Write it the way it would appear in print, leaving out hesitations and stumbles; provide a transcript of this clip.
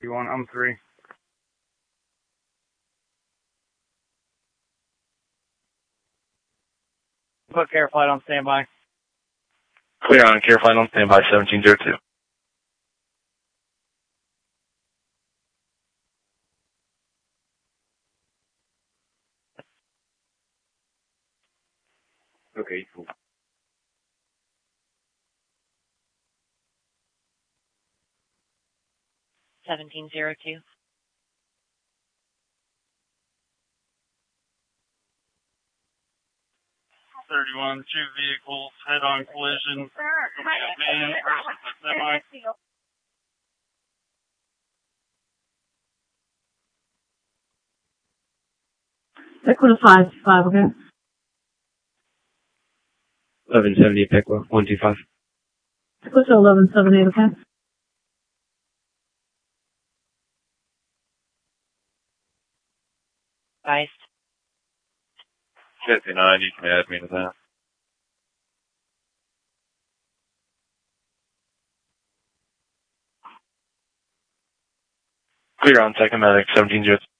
1, I'm 3. Put care flight on standby. Clear on care flight on standby, 1702. Okay, cool. $1702. 31, 2 vehicles, head-on collision. Van versus the semi. Equal 5, okay? 1170, Pickwa, 125. Equal 1178, okay? Advised. 59, you can add me to that. Clear on second medic, 1702.